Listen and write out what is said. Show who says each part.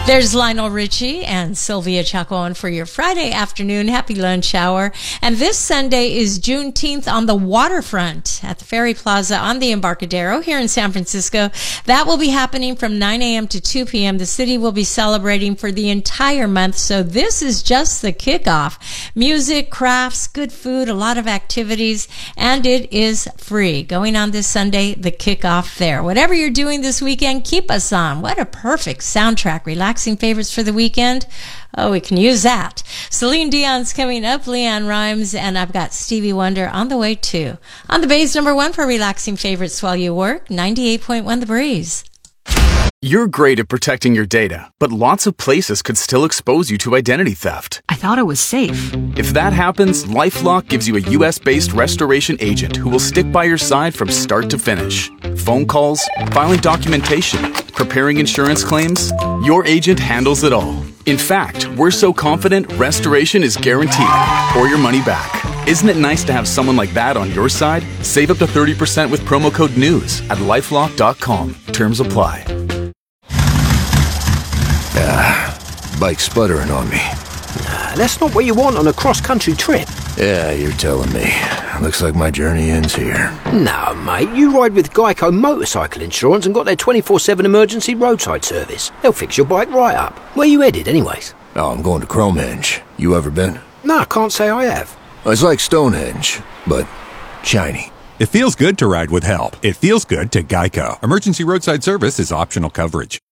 Speaker 1: There's Lionel Richie and Sylvia Chacon for your Friday afternoon happy lunch hour. And this Sunday is Juneteenth on the waterfront at the Ferry Plaza on the Embarcadero here in San Francisco. That will be happening from 9 a.m. to 2 p.m. The city will be celebrating for the entire month, so this is just the kickoff. Music, crafts, good food, a lot of activities, and it is free. Going on this Sunday, the kickoff there. Whatever you're doing this weekend, keep us on. What a perfect soundtrack. Relaxing favorites for the weekend. Oh, we can use that. Celine Dion's coming up, Leanne Rimes, and I've got Stevie Wonder on the way too. On the Bay's number one for relaxing favorites while you work, 98.1 The Breeze.
Speaker 2: You're great at protecting your data, but lots of places could still expose you to identity theft.
Speaker 3: I thought it was safe.
Speaker 2: If that happens, LifeLock gives you a U.S.-based restoration agent who will stick by your side from start to finish. Phone calls, filing documentation, preparing insurance claims, your agent handles it all. In fact, we're so confident restoration is guaranteed or your money back. Isn't it nice to have someone like that on your side? Save up to 30% with promo code NEWS at LifeLock.com. Terms apply.
Speaker 4: Bike sputtering on me.
Speaker 5: That's not what you want on a cross-country trip.
Speaker 4: Yeah, you're telling me. Looks like my journey ends here.
Speaker 5: No, mate, you ride with Geico Motorcycle Insurance and got their 24/7 emergency roadside service. They'll fix your bike right up. Where you headed, anyways?
Speaker 4: Oh, I'm going to Cromehenge. You ever been?
Speaker 5: No, I can't say I have.
Speaker 4: It's like Stonehenge, but shiny.
Speaker 6: It feels good to ride with help. It feels good to Geico. Emergency roadside service is optional coverage.